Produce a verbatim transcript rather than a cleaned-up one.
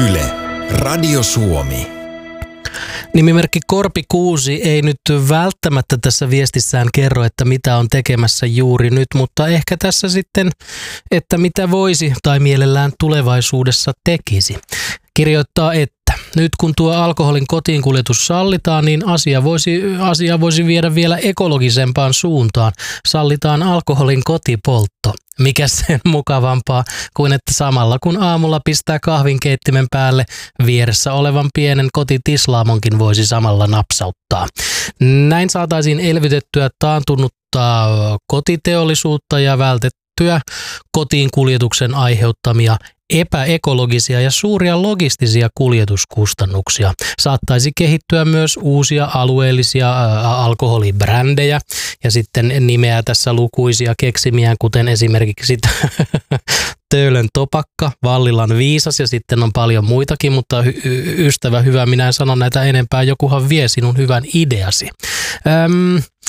Yle, Radio Suomi. Nimimerkki Korpi Kuusi ei nyt välttämättä tässä viestissään kerro, että mitä on tekemässä juuri nyt, mutta ehkä tässä sitten, että mitä voisi tai mielellään tulevaisuudessa tekisi. Kirjoittaa, että nyt kun tuo alkoholin kotiinkuljetus sallitaan, niin asia voisi, asia voisi viedä vielä ekologisempaan suuntaan. Sallitaan alkoholin kotipoltto. Mikä sen mukavampaa kuin että samalla kun aamulla pistää kahvinkeittimen päälle, vieressä olevan pienen kotitislaamonkin voisi samalla napsauttaa. Näin saataisiin elvytettyä taantunutta kotiteollisuutta ja vältettyä kotiinkuljetuksen aiheuttamia epäekologisia ja suuria logistisia kuljetuskustannuksia. Saattaisi kehittyä myös uusia alueellisia ä, alkoholibrändejä ja sitten nimeää tässä lukuisia keksimiään, kuten esimerkiksi Töölön Topakka, Vallilan Viisas ja sitten on paljon muitakin, mutta y- ystävä hyvä, minä en sano näitä enempää, jokuhan vie sinun hyvän ideasi. Öm,